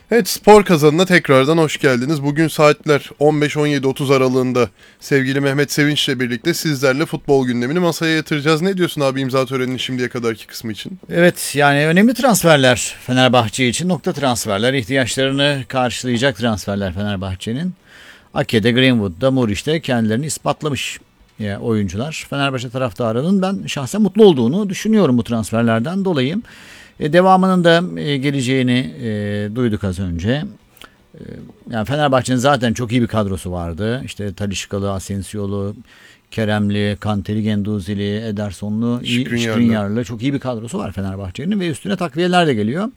Evet, Spor Kazanı'na tekrardan hoş geldiniz. Bugün saatler 15-17-30 aralığında sevgili Mehmet Sevinç'le birlikte sizlerle futbol gündemini masaya yatıracağız. Ne diyorsun abi imza töreninin şimdiye kadarki kısmı için? Evet, yani önemli transferler Fenerbahçe için, nokta transferler, ihtiyaçlarını karşılayacak transferler Fenerbahçe'nin. Ake'de, Greenwood'da, Muriç'te kendilerini ispatlamış oyuncular. Fenerbahçe taraftarının ben şahsen mutlu olduğunu düşünüyorum bu transferlerden dolayı. Devamının da geleceğini duyduk az önce. Yani Fenerbahçe'nin zaten çok iyi bir kadrosu vardı. İşte Taliscalı, Asensio'lu, Keremli, Kanteli, Genduzili, Edersonlu, Skriniar'lı çok iyi bir kadrosu var Fenerbahçe'nin ve üstüne takviyeler de geliyor.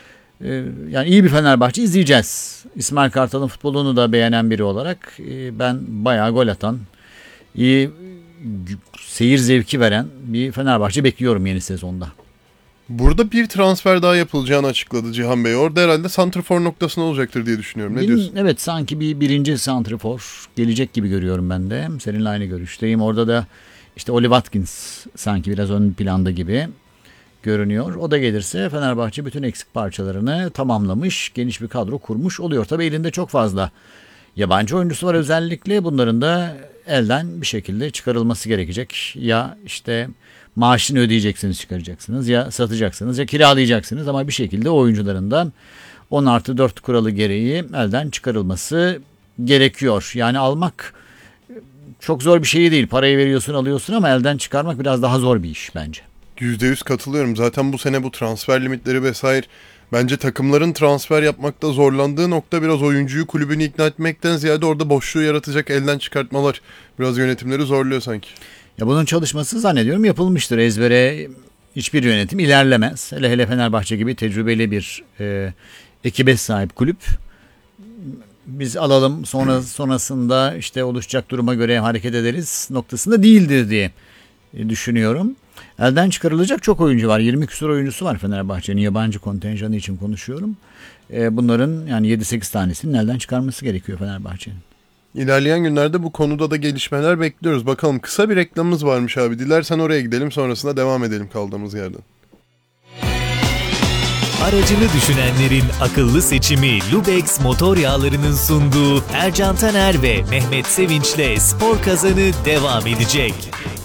Yani iyi bir Fenerbahçe izleyeceğiz. İsmail Kartal'ın futbolunu da beğenen biri olarak ben bayağı gol atan, iyi seyir zevki veren bir Fenerbahçe bekliyorum yeni sezonda. Burada bir transfer daha yapılacağını açıkladı Cihan Bey. Orada herhalde santrfor noktasına olacaktır diye düşünüyorum. Ne diyorsun? Evet, sanki bir birinci santrfor gelecek gibi görüyorum ben de. Seninle aynı görüşteyim. Orada da işte Oli Watkins sanki biraz ön planda gibi görünüyor. O da gelirse Fenerbahçe bütün eksik parçalarını tamamlamış, geniş bir kadro kurmuş oluyor. Tabii elinde çok fazla yabancı oyuncusu var özellikle. Bunların da elden bir şekilde çıkarılması gerekecek. Ya işte maaşını ödeyeceksiniz, çıkaracaksınız, ya satacaksınız ya kiralayacaksınız ama bir şekilde o oyuncularından 10+4 kuralı gereği elden çıkarılması gerekiyor. Yani almak çok zor bir şey değil. Parayı veriyorsun, alıyorsun ama elden çıkarmak biraz daha zor bir iş bence. %100 katılıyorum. Zaten bu sene bu transfer limitleri vesaire bence takımların transfer yapmakta zorlandığı nokta biraz oyuncuyu kulübünü ikna etmekten ziyade orada boşluğu yaratacak elden çıkartmalar biraz yönetimleri zorluyor sanki. Ya bunun çalışması zannediyorum yapılmıştır. Ezbere hiçbir yönetim ilerlemez. Hele Fenerbahçe gibi tecrübeli bir ekibe sahip kulüp. Biz alalım sonrasında işte oluşacak duruma göre hareket ederiz noktasında değildir diye düşünüyorum. Elden çıkarılacak çok oyuncu var. 20 küsur oyuncusu var Fenerbahçe'nin, yabancı kontenjanı için konuşuyorum. Bunların yani 7-8 tanesinin elden çıkarması gerekiyor Fenerbahçe'nin. İlerleyen günlerde bu konuda da gelişmeler bekliyoruz. Bakalım, kısa bir reklamımız varmış abi. Dilersen oraya gidelim, sonrasında devam edelim kaldığımız yerden. Aracını düşünenlerin akıllı seçimi Lubex motor yağlarının sunduğu Ercan Taner ve Mehmet Sevinç'le Spor Kazanı devam edecek.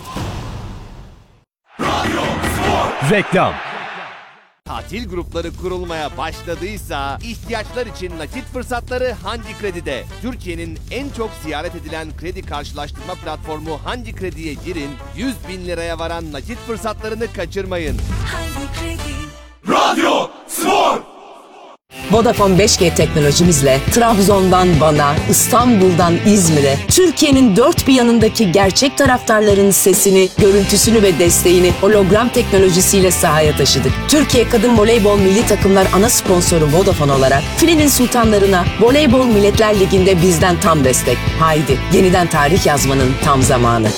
Reklam. Tatil grupları kurulmaya başladıysa ihtiyaçlar için nakit fırsatları Hangi Kredi'de. Türkiye'nin en çok ziyaret edilen kredi karşılaştırma platformu Hangi Kredi'ye girin, 100.000 liraya varan nakit fırsatlarını kaçırmayın. Hangi Kredi? Radyo Spor. Vodafone 5G teknolojimizle Trabzon'dan Van'a, İstanbul'dan İzmir'e, Türkiye'nin dört bir yanındaki gerçek taraftarların sesini, görüntüsünü ve desteğini hologram teknolojisiyle sahaya taşıdık. Türkiye Kadın Voleybol Milli Takımlar ana sponsoru Vodafone olarak Filenin Sultanlarına Voleybol Milletler Ligi'nde bizden tam destek. Haydi yeniden tarih yazmanın tam zamanı.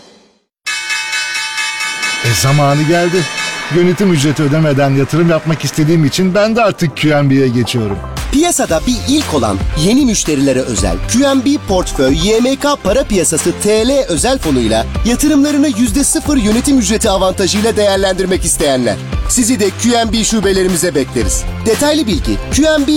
Zamanı geldi. Yönetim ücreti ödemeden yatırım yapmak istediğim için ben de artık QNB'ye geçiyorum. Piyasada bir ilk olan yeni müşterilere özel QNB Portföy YMK Para Piyasası TL özel fonuyla yatırımlarını %0 yönetim ücreti avantajıyla değerlendirmek isteyenler. Sizi de QNB şubelerimize bekleriz. Detaylı bilgi QNB